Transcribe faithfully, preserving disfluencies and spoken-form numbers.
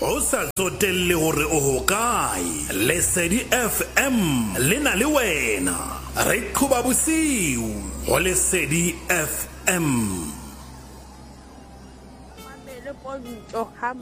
o sa tsotelle hore o hokae. Lesedi F M le na le wena. Re qhoba bosiu ho Lesedi F M. Mamele pontsho ha